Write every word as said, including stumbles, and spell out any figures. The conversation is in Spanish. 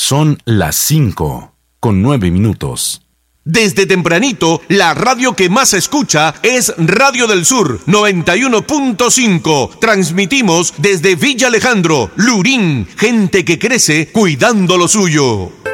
Son las cinco, con nueve minutos. Desde tempranito, la radio que más se escucha es Radio del Sur noventa y uno punto cinco. Transmitimos desde Villa Alejandro, Lurín, gente que crece cuidando lo suyo.